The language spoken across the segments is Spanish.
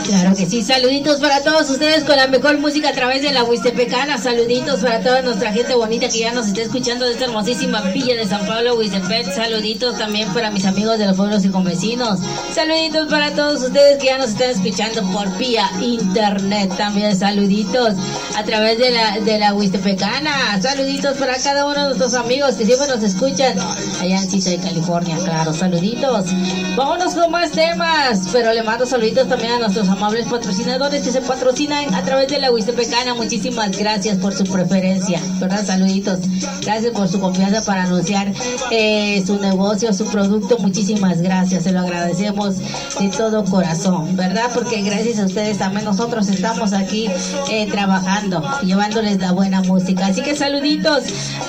Claro que sí, saluditos para todos ustedes con la mejor música a través de la Huistepecana. Saluditos para toda nuestra gente bonita que ya nos está escuchando de esta hermosísima villa de San Pablo, Huistepec. Saluditos también para mis amigos de los pueblos y convecinos. Saluditos para todos ustedes que ya nos están escuchando por vía internet. También saluditos a través de la Huistepecana. Saluditos para cada uno de nuestros amigos que siempre nos escuchan allá en Cita de California. Claro, saluditos. Vámonos con más temas, pero le mando saluditos también a nuestros amables patrocinadores que se patrocinan a través de la Huistepecana. Muchísimas gracias por su preferencia, ¿verdad? Saluditos. Gracias por su confianza para anunciar su negocio, su producto. Muchísimas gracias, se lo agradecemos de todo corazón, ¿verdad? Porque gracias a ustedes también nosotros estamos aquí trabajando, llevándoles la buena música. Así que saluditos.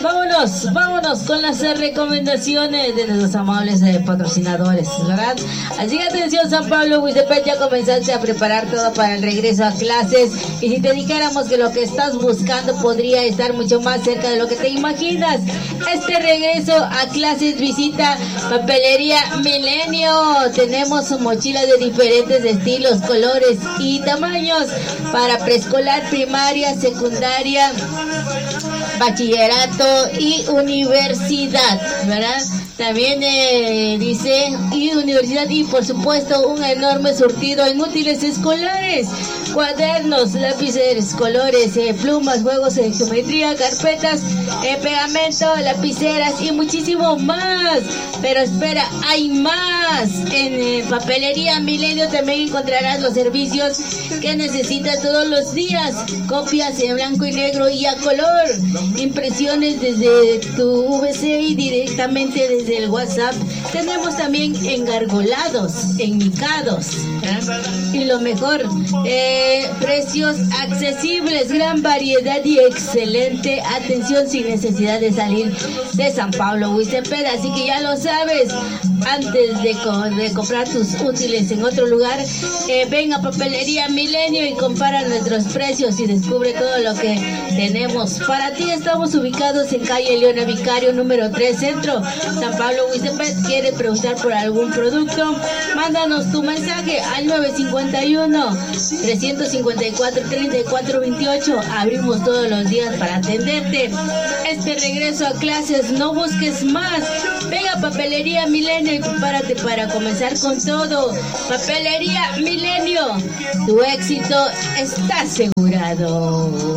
Vámonos con las recomendaciones de nuestros amables patrocinadores, ¿verdad? Así que atención, San Pablo, Huistepec, ya comenzaste a preparar todo para el regreso a clases, y si te dijéramos que lo que estás buscando podría estar mucho más cerca de lo que te imaginas, este regreso a clases visita Papelería Milenio. Tenemos mochilas de diferentes estilos, colores y tamaños para preescolar, primaria, secundaria, bachillerato y universidad, ¿verdad? También dice y universidad, y por supuesto un enorme surtido en útiles escolares, cuadernos, lápices, colores, plumas, juegos de geometría, carpetas, pegamento, lapiceras y muchísimo más. Pero espera, hay más. En Papelería Milenio también encontrarás los servicios que necesitas todos los días: copias en blanco y negro y a color, impresiones desde tu VC y directamente desde el WhatsApp. Tenemos también engargolados, enmicados, y lo mejor, precios accesibles, gran variedad y excelente atención sin necesidad de salir de San Pablo, Huistepec. Así que ya lo sabes, antes de comprar tus útiles en otro lugar, ven a Papelería Milenio y compara nuestros precios y descubre todo lo que tenemos para ti. Estamos ubicados en calle Leona Vicario, número 3, Centro, San Pablo, Huistepec. ¿Quieres preguntar por algún producto? Mándanos tu mensaje al 951-354-3428. Abrimos todos los días para atenderte. Este regreso a clases, no busques más. Ven a Papelería Milenio y prepárate para comenzar con todo. Papelería Milenio, tu éxito está asegurado.